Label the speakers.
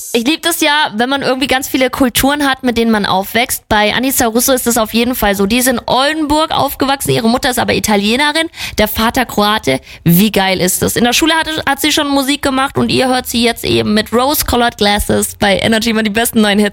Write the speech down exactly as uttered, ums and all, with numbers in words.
Speaker 1: Ich liebe das ja, wenn man irgendwie ganz viele Kulturen hat, mit denen man aufwächst. Bei Anissa Russo ist das auf jeden Fall so. Die ist in Oldenburg aufgewachsen, ihre Mutter ist aber Italienerin, der Vater Kroate. Wie geil ist das? In der Schule hat, hat sie schon Musik gemacht und ihr hört sie jetzt eben mit Rose-Colored Glasses bei Energy immer die besten neuen Hits.